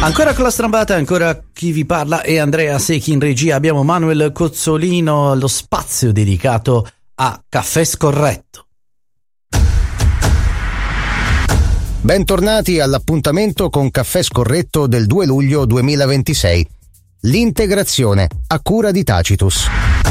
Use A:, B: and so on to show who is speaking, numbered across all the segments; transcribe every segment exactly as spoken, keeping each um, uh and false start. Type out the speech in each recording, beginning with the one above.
A: Ancora con la strambata, ancora chi vi parla è Andrea Secchi in regia, abbiamo Manuel Cozzolino, lo spazio dedicato a Caffè Scorretto.
B: Bentornati all'appuntamento con Caffè Scorretto del due luglio duemilaventisei. L'integrazione, a cura di Tacitus.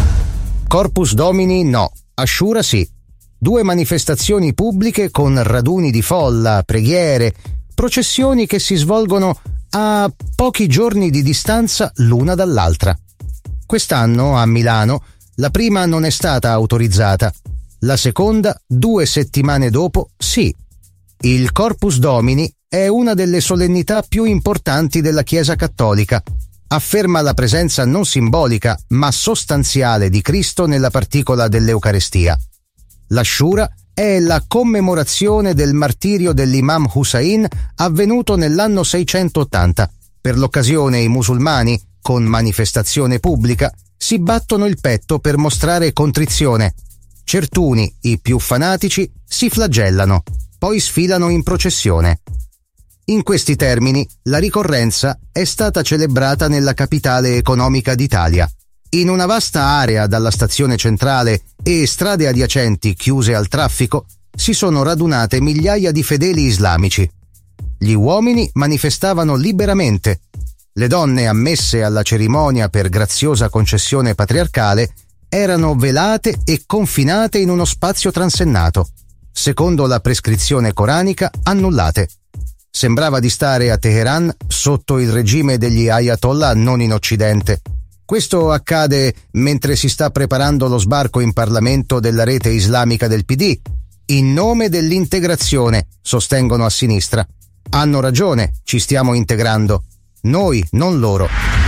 B: Corpus Domini no, Ashura sì. Due manifestazioni pubbliche con raduni di folla, preghiere, processioni che si svolgono a pochi giorni di distanza l'una dall'altra. Quest'anno a Milano la prima non è stata autorizzata, la seconda due settimane dopo sì. Il Corpus Domini è una delle solennità più importanti della Chiesa Cattolica. Afferma la presenza non simbolica ma sostanziale di Cristo nella particola dell'Eucarestia. L'Ashura è la commemorazione del martirio dell'Imam Hussein avvenuto nell'anno seicentottanta. Per l'occasione i musulmani, con manifestazione pubblica, si battono il petto per mostrare contrizione. Certuni, i più fanatici, si flagellano, poi sfilano in processione. In questi termini, la ricorrenza è stata celebrata nella capitale economica d'Italia. In una vasta area dalla stazione centrale e strade adiacenti chiuse al traffico si sono radunate migliaia di fedeli islamici. Gli uomini manifestavano liberamente. Le donne ammesse alla cerimonia per graziosa concessione patriarcale erano velate e confinate in uno spazio transennato, secondo la prescrizione coranica annullate. Sembrava di stare a Teheran sotto il regime degli ayatollah non in Occidente. Questo accade mentre si sta preparando lo sbarco in Parlamento della rete islamica del P D, in nome dell'integrazione, sostengono a sinistra. Hanno ragione, ci stiamo integrando. Noi, non loro.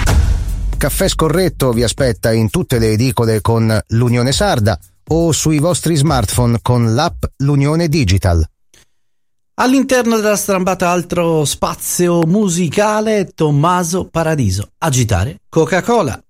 B: Caffè Scorretto vi aspetta in tutte le edicole con l'Unione Sarda o sui vostri smartphone con l'app L'Unione Digital.
A: All'interno della strambata altro spazio musicale, Tommaso Paradiso, Agitare Coca-Cola.